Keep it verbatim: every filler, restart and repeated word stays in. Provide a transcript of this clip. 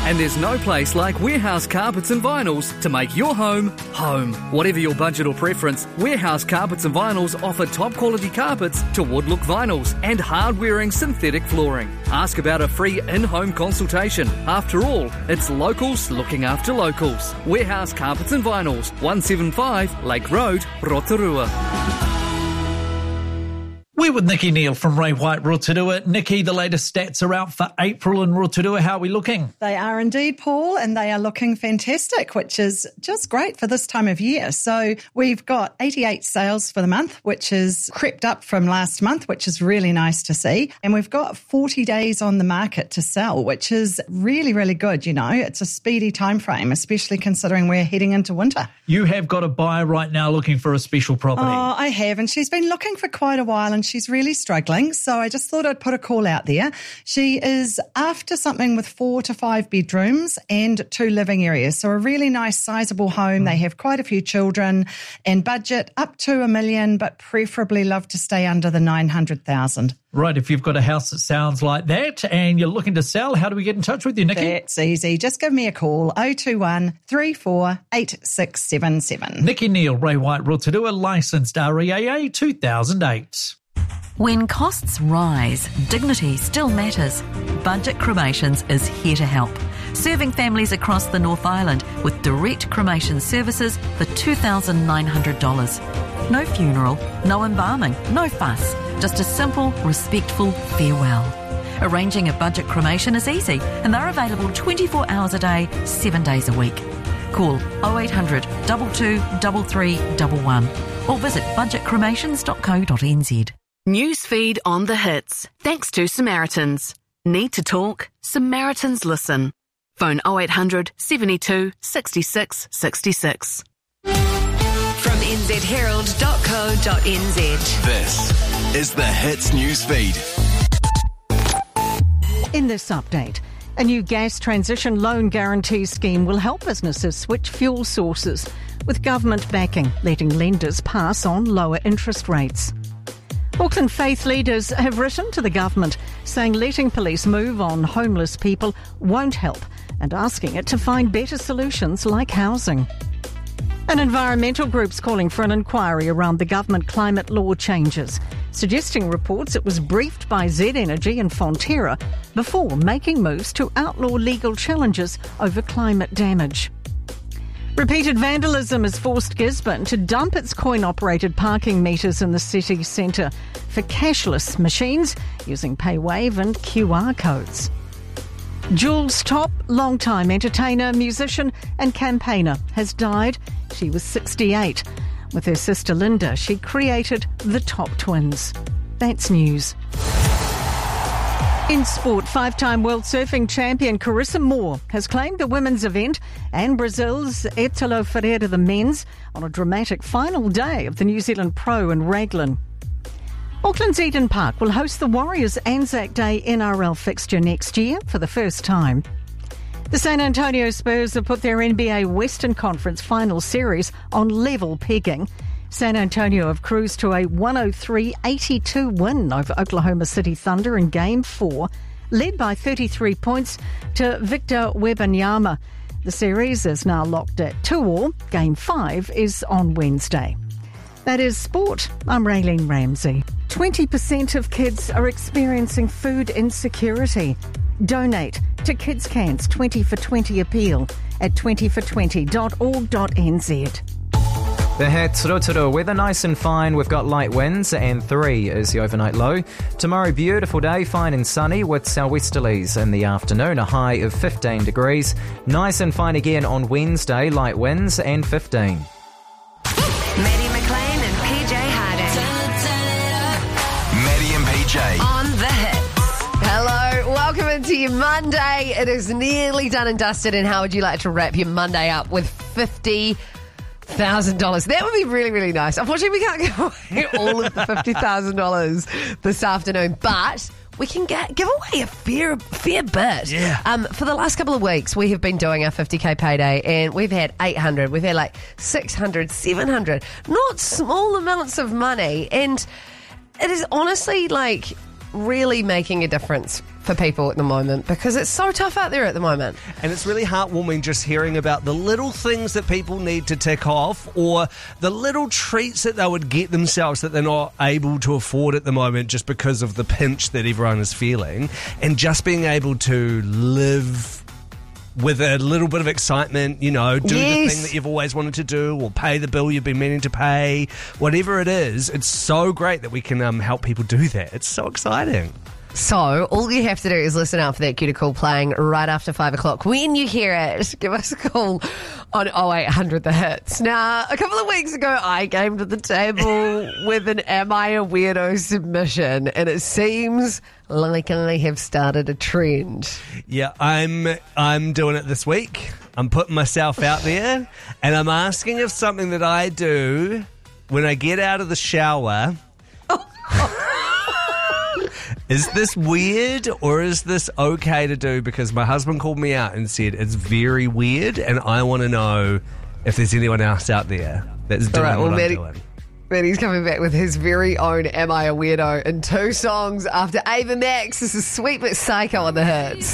And there's no place like Warehouse Carpets and Vinyls to make your home, home. Whatever your budget or preference, Warehouse Carpets and Vinyls offer top quality carpets to wood-look vinyls and hard-wearing synthetic flooring. Ask about a free in-home consultation. After all, it's locals looking after locals. Warehouse Carpets and Vinyls, one seventy-five Lake Road, Rotorua. We're with Nikki Neal from Ray White, Rotorua. Nikki, the latest stats are out for April in Rotorua. How are we looking? They are indeed, Paul, and they are looking fantastic, which is just great for this time of year. So we've got eighty-eight sales for the month, which is crept up from last month, which is really nice to see. And we've got forty days on the market to sell, which is really, really good. You know, it's a speedy time frame, especially considering we're heading into winter. You have got a buyer right now looking for a special property. Oh, I have, and she's been looking for quite a while, and she's really struggling. So I just thought I'd put a call out there. She is after something with four to five bedrooms and two living areas. So a really nice, sizable home. They have quite a few children, and budget up to a million, but preferably love to stay under the nine hundred thousand. Right, if you've got a house that sounds like that and you're looking to sell, how do we get in touch with you, Nikki? That's easy. Just give me a call, oh two one, three four eight six seven seven. Nikki Neal, Ray White, Rotorua, licensed R E A A two thousand eight. When costs rise, dignity still matters. Budget Cremations is here to help, serving families across the North Island with direct cremation services for two thousand nine hundred dollars. No funeral, no embalming, no fuss, just a simple, respectful farewell. Arranging a budget cremation is easy, and they're available twenty-four hours a day, seven days a week. Call oh eight hundred, two two three three one one or visit budget cremations dot co dot n z. Newsfeed on the hits. Thanks to Samaritans. Need to talk? Samaritans listen. Phone oh eight hundred, seventy-two, sixty-six, sixty-six. From n z herald dot co dot n z. This is the Hits Newsfeed. In this update, a new gas transition loan guarantee scheme will help businesses switch fuel sources, with government backing, letting lenders pass on lower interest rates. Auckland faith leaders have written to the government saying letting police move on homeless people won't help and asking it to find better solutions like housing. And environmental groups calling for an inquiry around the government climate law changes, suggesting reports it was briefed by Z Energy and Fonterra before making moves to outlaw legal challenges over climate damage. Repeated vandalism has forced Gisborne to dump its coin-operated parking meters in the city centre for cashless machines using PayWave and Q R codes. Jules Top, long-time entertainer, musician and campaigner, has died. She was sixty-eight. With her sister Linda, she created the Top Twins. That's news. In sport, five-time world surfing champion Carissa Moore has claimed the women's event and Brazil's Ítalo Ferreira the men's on a dramatic final day of the New Zealand Pro in Raglan. Auckland's Eden Park will host the Warriors Anzac Day N R L fixture next year for the first time. The San Antonio Spurs have put their N B A Western Conference Final Series on level pegging. San Antonio have cruised to a one oh three eighty-two win over Oklahoma City Thunder in Game four, led by thirty-three points to Victor Wembanyama. The series is now locked at two all. Game five is on Wednesday. That is sport. I'm Raylene Ramsey. twenty percent of kids are experiencing food insecurity. Donate to Kids Can's twenty for twenty appeal at twenty for twenty dot org dot n z. The Hits, Rotorua, weather nice and fine. We've got light winds and three is the overnight low. Tomorrow, beautiful day, fine and sunny with southwesterlies in the afternoon, a high of fifteen degrees. Nice and fine again on Wednesday, light winds and fifteen. Maddie McLean and P J Harding. Maddie and P J. On the Hits. Hello, welcome into your Monday. It is nearly done and dusted, and how would you like to wrap your Monday up with fifty thousand dollars? That would be really, really nice. Unfortunately, we can't give away all of the fifty thousand dollars this afternoon, but we can get, give away a fair, fair bit. Yeah. Um, for the last couple of weeks, we have been doing our fifty K payday, and we've had eight hundred, we've had like six hundred, seven hundred, not small amounts of money, and it is honestly like, really making a difference for people at the moment because it's so tough out there at the moment. And it's really heartwarming just hearing about the little things that people need to tick off or the little treats that they would get themselves that they're not able to afford at the moment just because of the pinch that everyone is feeling, and just being able to live with a little bit of excitement, you know, do Yes. the thing that you've always wanted to do or pay the bill you've been meaning to pay, whatever it is. It's so great that we can um, help people do that. It's so exciting. So all you have to do is listen out for that cuticle playing right after five o'clock. When you hear it, give us a call on oh eight hundred the hits. Now, a couple of weeks ago, I came to the table with an Am I a Weirdo submission, and it seems like I have started a trend. Yeah, I'm I'm doing it this week. I'm putting myself out there, and I'm asking if something that I do when I get out of the shower. Is this weird or is this okay to do? Because my husband called me out and said it's very weird, and I want to know if there's anyone else out there that's doing All right, well, what Maddie- I'm doing. Maddie's coming back with his very own Am I a Weirdo in two songs after Ava Max. This is Sweet But Psycho on the hits.